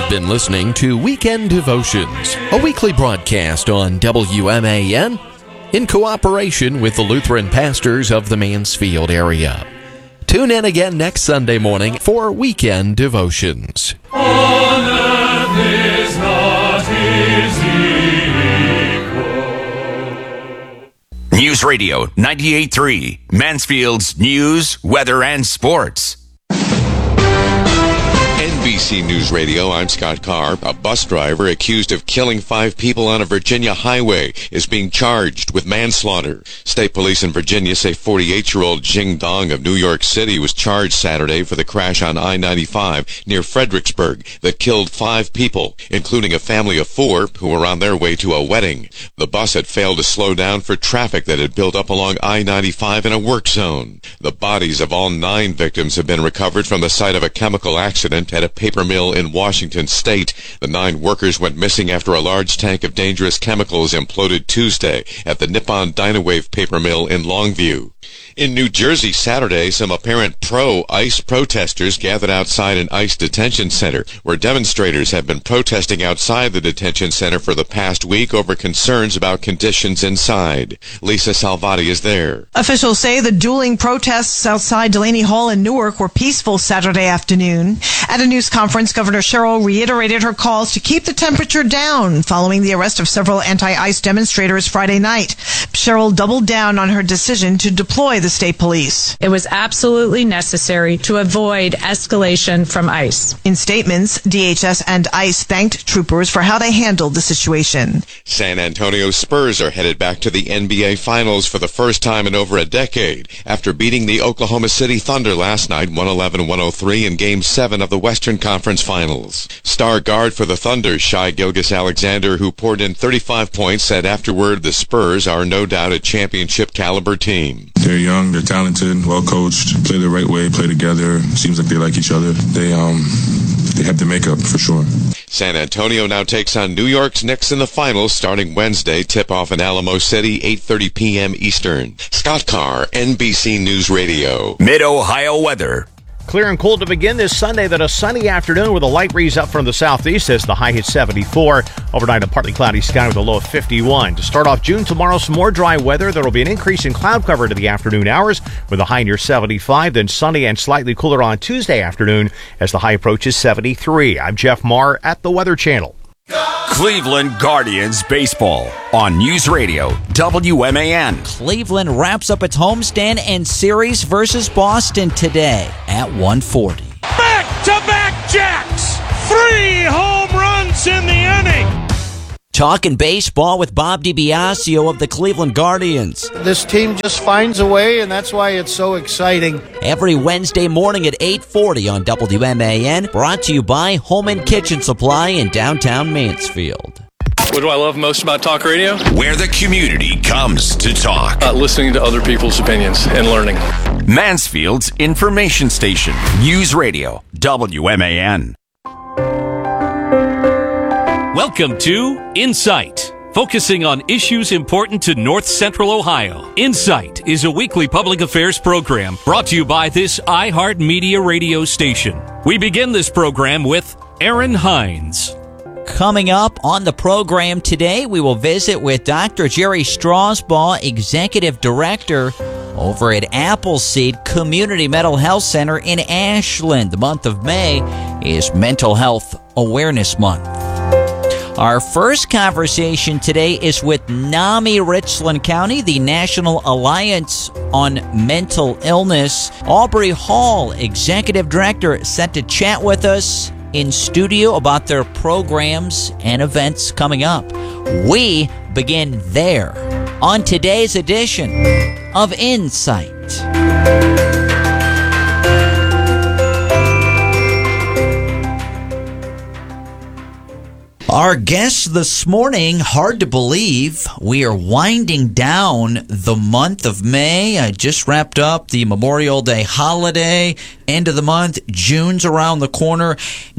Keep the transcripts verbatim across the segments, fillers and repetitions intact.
You've been listening to Weekend Devotions, a weekly broadcast on W M A N in cooperation with the Lutheran pastors of the Mansfield area. Tune in again next Sunday morning for Weekend Devotions. On earth is not his equal. News Radio ninety-eight point three, Mansfield's news, weather, and sports. N B C News Radio, I'm Scott Carr. A bus driver accused of killing five people on a Virginia highway is being charged with manslaughter. State police in Virginia say forty-eight-year-old Jing Dong of New York City was charged Saturday for the crash on I ninety-five near Fredericksburg that killed five people, including a family of four who were on their way to a wedding. The bus had failed to slow down for traffic that had built up along I ninety-five in a work zone. The bodies of all nine victims have been recovered from the site of a chemical accident at a paper mill in Washington state. The nine workers went missing after a large tank of dangerous chemicals imploded Tuesday at the Nippon Dynawave paper mill in Longview. In New Jersey Saturday, some apparent pro-ICE protesters gathered outside an ICE detention center, where demonstrators have been protesting outside the detention center for the past week over concerns about conditions inside. Lisa Salvati is there. Officials say the dueling protests outside Delaney Hall in Newark were peaceful Saturday afternoon. At a news conference, Governor Sherrill reiterated her calls to keep the temperature down following the arrest of several anti-ICE demonstrators Friday night. Sherrill doubled down on her decision to deploy the state police. It was absolutely necessary to avoid escalation from ICE. In statements, D H S and ICE thanked troopers for how they handled the situation. San Antonio Spurs are headed back to the N B A Finals for the first time in over a decade after beating the Oklahoma City Thunder last night one eleven to one oh three in Game seven of the Western Conference Finals. Star guard for the Thunder, Shai Gilgeous-Alexander, who poured in thirty-five points, said afterward the Spurs are no doubt a championship-caliber team. They're young, they're talented, well-coached, play the right way, play together. Seems like they like each other. They, um, they have the makeup for sure. San Antonio now takes on New York's Knicks in the finals starting Wednesday. Tip-off in Alamo City, eight thirty p.m. Eastern. Scott Carr, N B C News Radio. Mid-Ohio weather. Clear and cool to begin this Sunday, then a sunny afternoon with a light breeze up from the southeast as the high hits seventy-four. Overnight, a partly cloudy sky with a low of fifty-one. To start off June tomorrow, some more dry weather. There will be an increase in cloud cover to the afternoon hours with a high near seventy-five, then sunny and slightly cooler on Tuesday afternoon as the high approaches seventy-three. I'm Jeff Marr at the Weather Channel. Cleveland Guardians baseball on News Radio W M A N. Cleveland wraps up its homestand and series versus Boston today at one forty. Back-to-back jacks! Three home runs in the inning! Talking baseball with Bob DiBiasio of the Cleveland Guardians. This team just finds a way, and that's why it's so exciting. Every Wednesday morning at eight forty on W M A N, brought to you by Home and Kitchen Supply in downtown Mansfield. What do I love most about talk radio? Where the community comes to talk. Uh, listening to other people's opinions and learning. Mansfield's information station, News Radio W M A N. Welcome to Insight, focusing on issues important to North Central Ohio. Insight is a weekly public affairs program brought to you by this iHeartMedia radio station. We begin this program with Aaron Hines. Coming up on the program today, we will visit with Doctor Jerry Strasbaugh, Executive Director over at Appleseed Community Mental Health Center in Ashland. The month of May is Mental Health Awareness Month. Our first conversation today is with NAMI Richland County, the National Alliance on Mental Illness. Aubrey Hall, Executive Director, set to chat with us in studio about their programs and events coming up. We begin there on today's edition of Insight. Our guest this morning, hard to believe, we are winding down the month of May. I just wrapped up the Memorial Day holiday, end of the month, June's around the corner.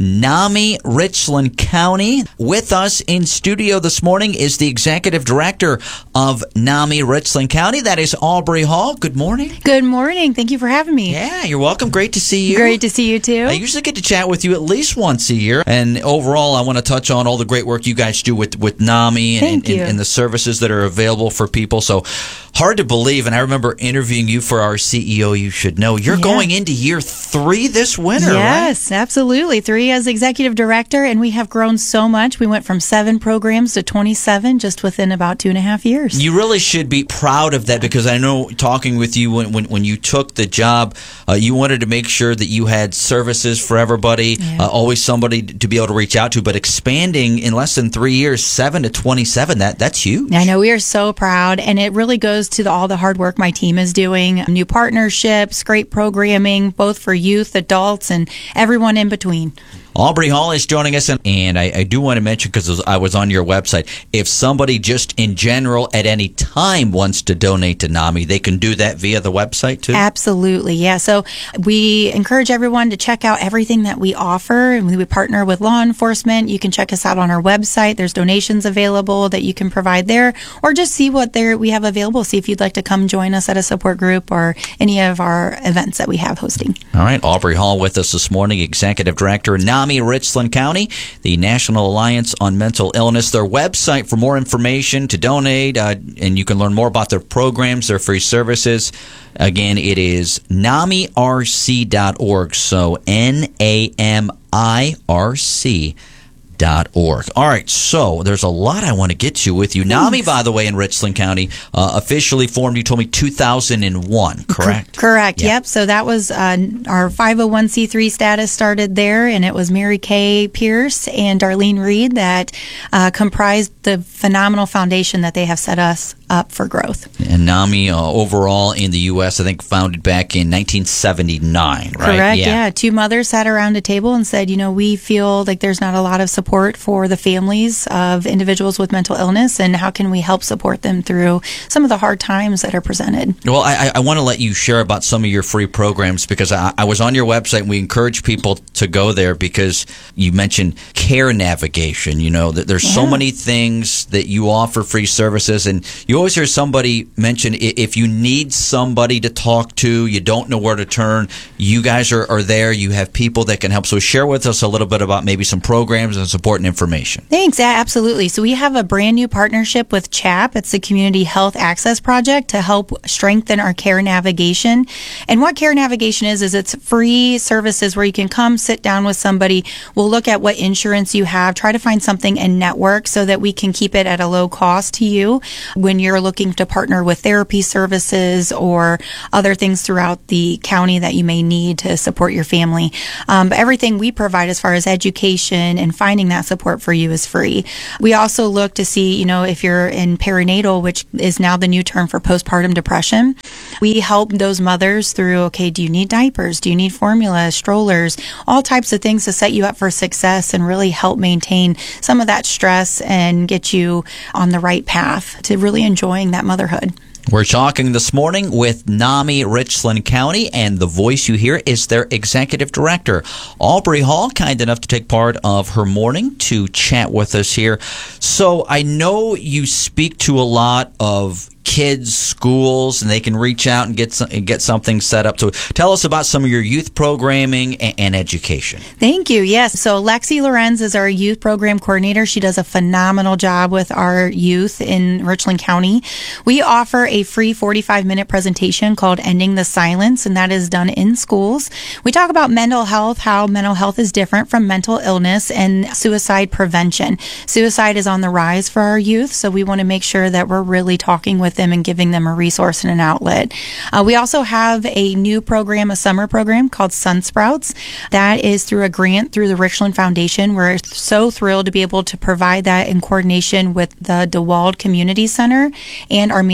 NAMI Richland County. With us in studio this morning is the Executive Director of NAMI Richland County. That is Aubrey Hall. Good morning. Good morning. Thank you for having me. Yeah, you're welcome. Great to see you. Great to see you too. I usually get to chat with you at least once a year. And overall, I want to touch on all the great work you guys do with, with NAMI and, and, and the services that are available for people. So hard to believe. And I remember interviewing you for our C E O You Should Know. You're yeah. going into year three this winter, yes, right? absolutely. Three as executive director. And we have grown so much. We went from seven programs to twenty-seven just within about two and a half years. You really should be proud of that, because I know talking with you when, when, when you took the job, uh, you wanted to make sure that you had services for everybody, yeah. uh, always somebody to be able to reach out to. But expanding in less than three years, seven to twenty-seven, that that's huge. I know, we are so proud, and it really goes to the, all the hard work my team is doing. New partnerships, great programming, both for youth, adults, and everyone in between. Aubrey Hall is joining us, and, and I, I do want to mention, because I was on your website, if somebody just in general at any time wants to donate to NAMI, they can do that via the website too? Absolutely, yeah. So we encourage everyone to check out everything that we offer, and we partner with law enforcement. You can check us out on our website. There's donations available that you can provide there, or just see what there we have available. See if you'd like to come join us at a support group or any of our events that we have hosting. All right, Aubrey Hall with us this morning, Executive Director, NAMI Richland County, the National Alliance on Mental Illness. Their website for more information, to donate, uh, and you can learn more about their programs, their free services. Again, it is nami r c dot org. So N A M I R C dot org. All right, so there's a lot I want to get to with you. Thanks. NAMI, by the way, in Richland County, uh, officially formed, you told me, two thousand one, correct? C- correct, yeah. Yep. So that was uh, our five oh one c three status started there, and it was Mary Kay Pierce and Darlene Reed that uh, comprised the phenomenal foundation that they have set us up for growth. And NAMI uh, overall in the U S, I think, founded back in nineteen seventy-nine, right? Correct, yeah. yeah. Two mothers sat around a table and said, you know, we feel like there's not a lot of support for the families of individuals with mental illness, and how can we help support them through some of the hard times that are presented? Well, I, I want to let you share about some of your free programs, because I, I was on your website, and we encourage people to go there, because you mentioned care navigation. You know, that there's yeah. so many things that you offer, free services, and you always hear somebody mention, if you need somebody to talk to, you don't know where to turn, you guys are, are there. You have people that can help. So share with us a little bit about maybe some programs and support and information. Thanks. Yeah, absolutely. So we have a brand new partnership with CHAP. It's the Community Health Access Project, to help strengthen our care navigation. And what care navigation is, is it's free services where you can come sit down with somebody. We'll look at what insurance you have, try to find something in network so that we can keep it at a low cost to you when you're looking to partner with therapy services or other things throughout the county that you may need to support your family. Um, but everything we provide as far as education and finding that support for you is free. We also look to see, you know, if you're in perinatal, which is now the new term for postpartum depression, we help those mothers through, okay, do you need diapers? Do you need formula, strollers, all types of things to set you up for success and really help maintain some of that stress and get you on the right path to really enjoying that motherhood. We're talking this morning with NAMI Richland County, and the voice you hear is their executive director, Aubrey Hall, kind enough to take part of her morning to chat with us here. So I know you speak to a lot of kids, schools, and they can reach out and get some, and get something set up. So tell us about some of your youth programming and, and education. Thank you. Yes. So Lexi Lorenz is our youth program coordinator. She does a phenomenal job with our youth in Richland County. We offer a free forty-five minute presentation called Ending the Silence, and that is done in schools. We talk about mental health, how mental health is different from mental illness, and suicide prevention. Suicide is on the rise for our youth, so we want to make sure that we're really talking with them and giving them a resource and an outlet. Uh, we also have a new program, a summer program called Sunsprouts. That is through a grant through the Richland Foundation. We're so thrilled to be able to provide that in coordination with the DeWald Community Center and our Mansfield Park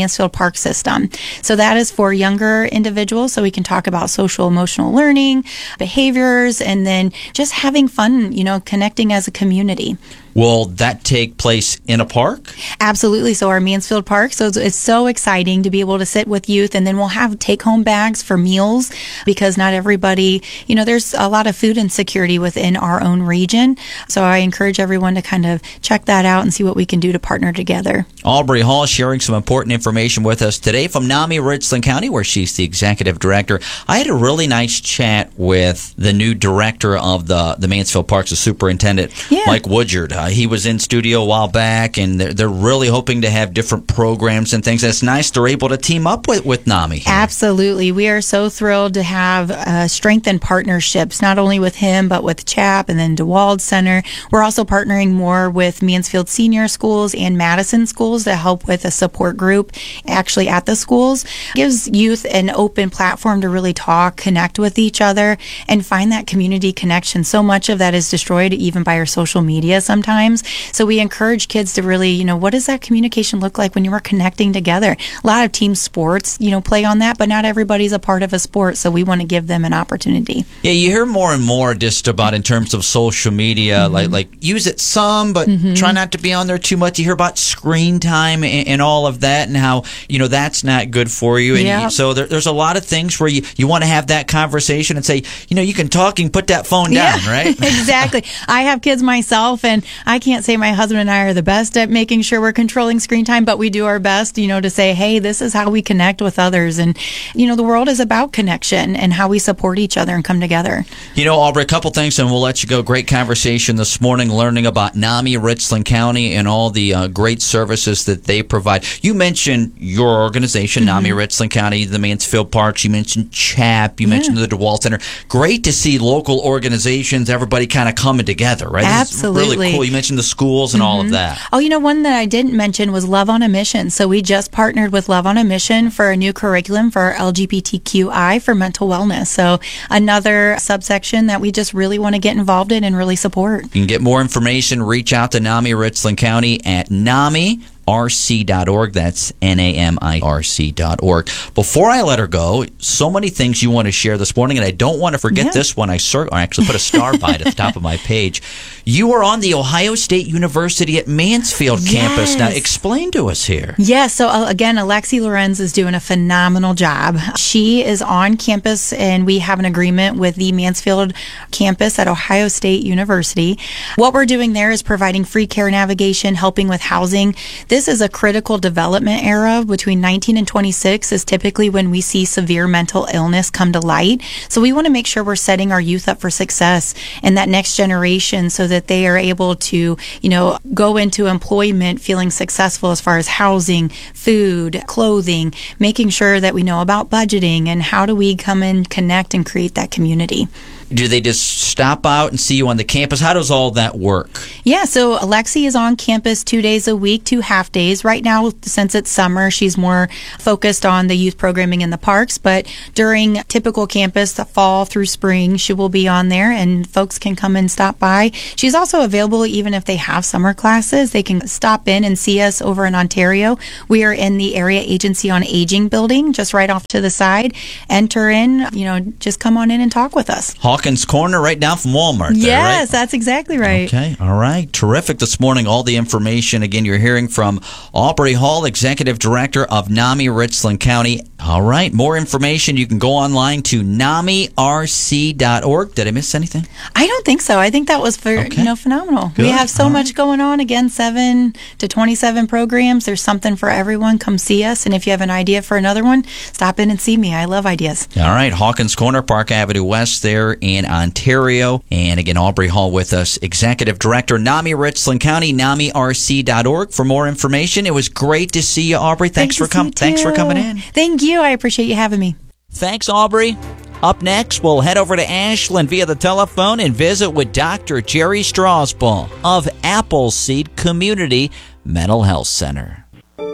Park system. So that is for younger individuals, so we can talk about social emotional learning, behaviors, and then just having fun, you know, connecting as a community. Will that take place in a park? Absolutely. So our Mansfield Park. So it's, it's so exciting to be able to sit with youth, and then we'll have take-home bags for meals, because not everybody, you know, there's a lot of food insecurity within our own region. So I encourage everyone to kind of check that out and see what we can do to partner together. Aubrey Hall sharing some important information with us today from NAMI Richland County, where she's the executive director. I had a really nice chat with the new director of the, the Mansfield Parks, the superintendent, yeah. Mike Woodyard. Uh, he was in studio a while back, and they're, they're really hoping to have different programs and things. It's nice they're able to team up with, with NAMI here. Absolutely. We are so thrilled to have uh, strengthened partnerships, not only with him, but with CHAP and then DeWald Center. We're also partnering more with Mansfield Senior Schools and Madison Schools to help with a support group actually at the schools. It gives youth an open platform to really talk, connect with each other, and find that community connection. So much of that is destroyed even by our social media sometimes. So we encourage kids to really, you know, what does that communication look like when you are connecting together? A lot of team sports, you know, play on that, but not everybody's a part of a sport. So we want to give them an opportunity. Yeah, you hear more and more just about in terms of social media, mm-hmm. like like use it some, but mm-hmm. try not to be on there too much. You hear about screen time and, and all of that, and how, you know, that's not good for you. And yeah. you, so there, there's a lot of things where you, you want to have that conversation and say, you know, you can talk and put that phone down, yeah, right? Exactly. I have kids myself, and I can't say my husband and I are the best at making sure we're controlling screen time, but we do our best, you know, to say, hey, this is how we connect with others. And, you know, the world is about connection and how we support each other and come together. You know, Aubrey, a couple things, and we'll let you go. Great conversation this morning, learning about NAMI Richland County and all the uh, great services that they provide. You mentioned your organization, mm-hmm. NAMI Richland County, the Mansfield Parks. You mentioned CHAP. You yeah. mentioned the DeWalt Center. Great to see local organizations, everybody kind of coming together, right? Absolutely. This is really cool. You mentioned the schools and mm-hmm. all of that. Oh, you know, one that I didn't mention was Love on a Mission. So we just partnered with Love on a Mission for a new curriculum for L G B T Q I for mental wellness. So another subsection that we just really want to get involved in and really support. You can get more information, reach out to NAMI Richland County at NAMI R C dot org. That's N A M I R C dot org. Before I let her go, so many things you want to share this morning, and I don't want to forget yeah. this one. I, cir- I actually put a star by it at the top of my page. You are on the Ohio State University at Mansfield yes. campus. Now, explain to us here. Yes. Yeah, so, uh, again, Alexi Lorenz is doing a phenomenal job. She is on campus, and we have an agreement with the Mansfield campus at Ohio State University. What we're doing there is providing free care navigation, helping with housing. This is a critical development era. Between nineteen and twenty-six is typically when we see severe mental illness come to light. So we want to make sure we're setting our youth up for success and that next generation so that they are able to, you know, go into employment feeling successful as far as housing, food, clothing, making sure that we know about budgeting and how do we come and connect and create that community. Do they just stop out and see you on the campus? How does all that work? Yeah, so Alexi is on campus two days a week, two half days. Right now, since it's summer, she's more focused on the youth programming in the parks. But during typical campus, the fall through spring, she will be on there and folks can come and stop by. She's also available even if they have summer classes. They can stop in and see us over in Ontario. We are in the Area Agency on Aging building, just right off to the side. Enter in, you know, just come on in and talk with us. Hawkins Corner, right down from Walmart there, yes, right? That's exactly right. Okay, all right. Terrific this morning. All the information, again, you're hearing from Aubrey Hall, Executive Director of NAMI Richland County. All right, more information. You can go online to NAMI R C dot org. Did I miss anything? I don't think so. I think that was for, okay. you know, phenomenal. Good. We have so all much right. going on. Again, seven to twenty-seven programs. There's something for everyone. Come see us. And if you have an idea for another one, stop in and see me. I love ideas. All right, Hawkins Corner, Park Avenue West there in Ontario. And again, Aubrey Hall with us, Executive Director, NAMI Richland County, NAMI R C dot org for more information. It was great to see you, Aubrey. Thanks for com- Thanks for coming in. Thank you. I appreciate you having me. Thanks, Aubrey. Up next, we'll head over to Ashland via the telephone and visit with Doctor Jerry Strasbaugh of Appleseed Community Mental Health Center.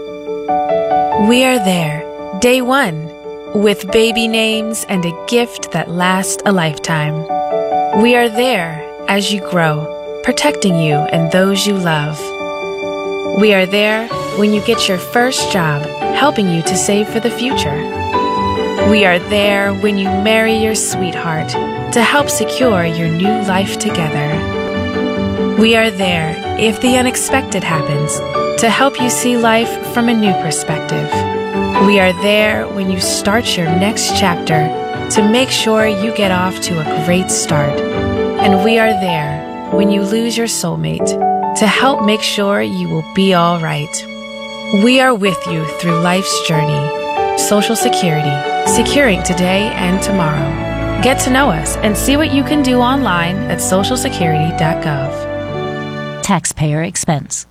We are there, day one, with baby names and a gift that lasts a lifetime. We are there as you grow, protecting you and those you love. We are there when you get your first job, helping you to save for the future. We are there when you marry your sweetheart to help secure your new life together. We are there if the unexpected happens to help you see life from a new perspective. We are there when you start your next chapter to make sure you get off to a great start. And we are there when you lose your soulmate to help make sure you will be all right. We are with you through life's journey. Social Security, securing today and tomorrow. Get to know us and see what you can do online at social security dot gov. Taxpayer expense.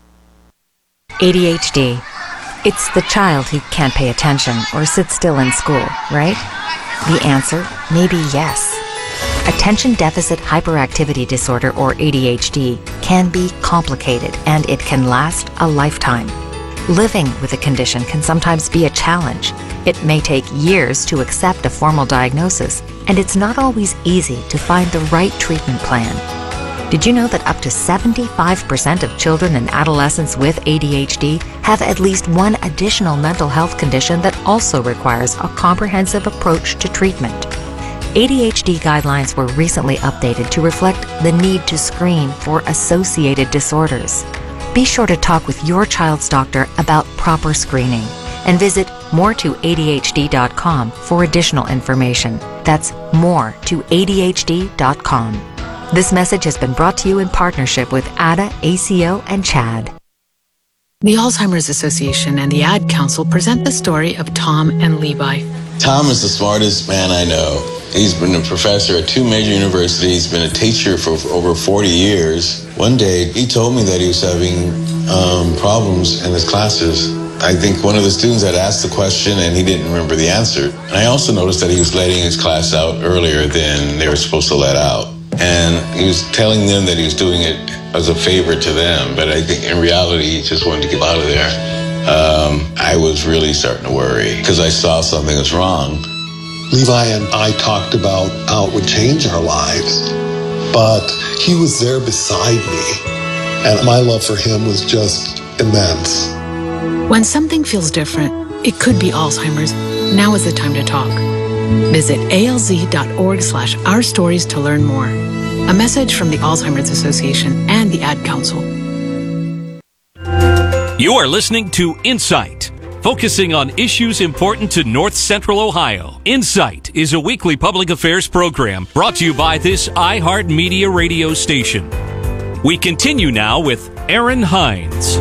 A D H D. It's the child who can't pay attention or sit still in school, right? The answer may be yes. Attention Deficit Hyperactivity Disorder, or A D H D, can be complicated and it can last a lifetime. Living with a condition can sometimes be a challenge. It may take years to accept a formal diagnosis, and it's not always easy to find the right treatment plan. Did you know that up to seventy-five percent of children and adolescents with A D H D have at least one additional mental health condition that also requires a comprehensive approach to treatment? A D H D guidelines were recently updated to reflect the need to screen for associated disorders. Be sure to talk with your child's doctor about proper screening and visit more to A D H D dot com for additional information. That's more to A D H D dot com. This message has been brought to you in partnership with A D A, A C O, and CHAD. The Alzheimer's Association and the Ad Council present the story of Tom and Levi. Tom is the smartest man I know. He's been a professor at two major universities, been a teacher for over forty years. One day, he told me that he was having um, problems in his classes. I think one of the students had asked the question and he didn't remember the answer. And I also noticed that he was letting his class out earlier than they were supposed to let out. And he was telling them that he was doing it as a favor to them, but I think in reality, he just wanted to get out of there. Um, I was really starting to worry because I saw something was wrong. Levi and I talked about how it would change our lives, but he was there beside me, and my love for him was just immense. When something feels different, it could be Alzheimer's. Now is the time to talk. Visit A L Z dot org slash our stories to learn more. A message from the Alzheimer's Association and the Ad Council. You are listening to Insight, focusing on issues important to North Central Ohio. Insight is a weekly public affairs program brought to you by this iHeartMedia radio station. We continue now with Aaron Hines.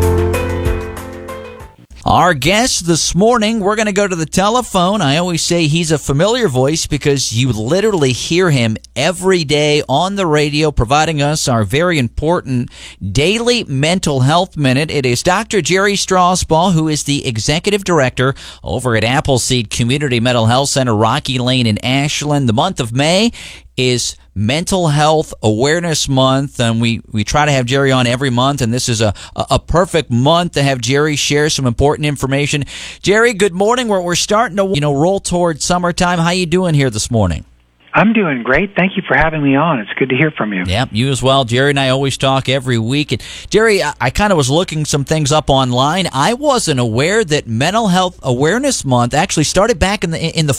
Our guest this morning, we're going to go to the telephone. I always say he's a familiar voice because you literally hear him every day on the radio, providing us our very important daily mental health minute. It is Doctor Jerry Strasbaugh, who is the executive director over at Appleseed Community Mental Health Center, Rocky Lane in Ashland. The month of May is Mental Health Awareness Month, and we, we try to have Jerry on every month, and this is a, a perfect month to have Jerry share some important information. Jerry, good morning. We're, we're starting to you know roll toward summertime. How you doing here this morning? I'm doing great. Thank you for having me on. It's good to hear from you. Yep, you as well. Jerry and I always talk every week. And Jerry, I, I kind of was looking some things up online. I wasn't aware that Mental Health Awareness Month actually started back in the in the